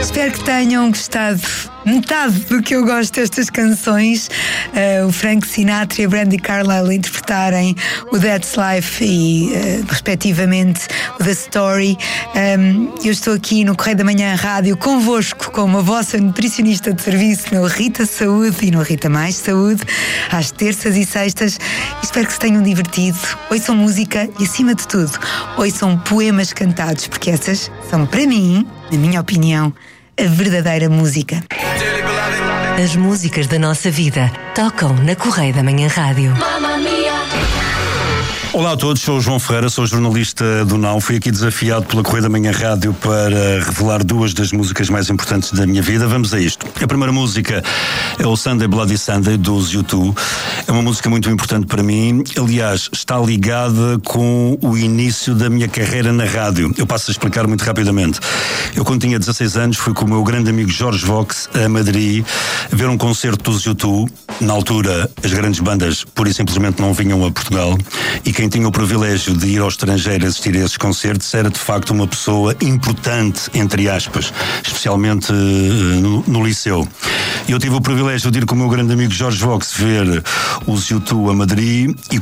Espero que tenham gostado metade do que eu gosto destas canções. O Frank Sinatra e a Brandi Carlile interpretarem o That's Life e, respectivamente, o The Story. Eu estou aqui no Correio da Manhã Rádio convosco como a vossa nutricionista de serviço no Rita Saúde e no Rita Mais Saúde, às terças e sextas. Espero que se tenham divertido. Ouçam música e, acima de tudo, ouçam poemas cantados, porque essas são, para mim, na minha opinião, a verdadeira música. As músicas da nossa vida tocam na Correio da Manhã Rádio. Olá a todos, sou o João Ferreira, sou jornalista do Now. Fui aqui desafiado pela Correio da Manhã Rádio para revelar duas das músicas mais importantes da minha vida. Vamos a isto. A primeira música é o Sunday Bloody Sunday, dos U2. É uma música muito importante para mim. Aliás, está ligada com o início da minha carreira na rádio. Eu passo a explicar muito rapidamente. Eu, quando tinha 16 anos, fui com o meu grande amigo Jorge Vox a Madrid ver um concerto dos U2. Na altura, as grandes bandas pura e simplesmente não vinham a Portugal, e quem tinha o privilégio de ir ao estrangeiro assistir a esses concertos era de facto uma pessoa importante, entre aspas, especialmente no liceu. Eu tive o privilégio de ir com o meu grande amigo Jorge Vox ver os U2 a Madrid, e